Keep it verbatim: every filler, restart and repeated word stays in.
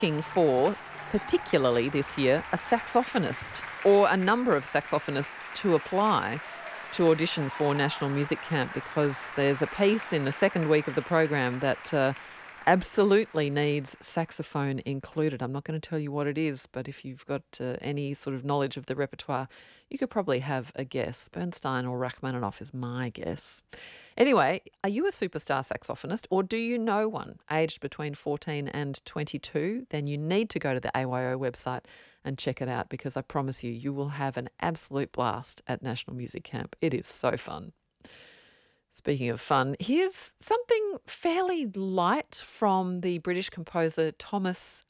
looking for, particularly this year, a saxophonist or a number of saxophonists to apply to audition for National Music Camp, because there's a piece in the second week of the program that uh, absolutely needs saxophone included. I'm not going to tell you what it is, but if you've got uh, any sort of knowledge of the repertoire, you could probably have a guess. Bernstein or Rachmaninoff is my guess. Anyway, are you a superstar saxophonist, or do you know one aged between fourteen and twenty-two? Then you need to go to the A Y O website and check it out, because I promise you, you will have an absolute blast at National Music Camp. It is so fun. Speaking of fun, here's something fairly light from the British composer Thomas